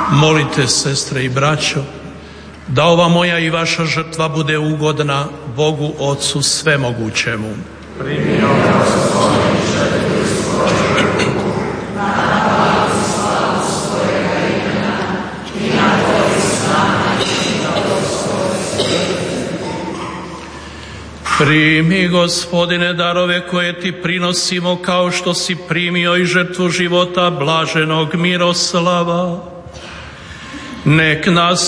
Molite, sestre i braćo, da ova moja i vaša žrtva bude ugodna Bogu Otcu Svemogućemu. Primi od nas svoje žrtve i svoje na slavu svojega imena i na korist nama i na Primi, Gospodine, darove koje ti prinosimo, kao što si primio i žrtvu života blaženog Miroslava. Nek nas